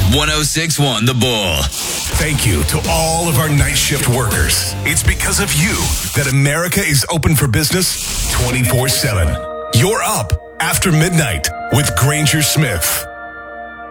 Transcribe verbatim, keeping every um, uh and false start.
one oh six point one The Bull. Thank you to all of our night shift workers. It's because of you that America is open for business twenty-four seven. You're up after midnight with Granger Smith.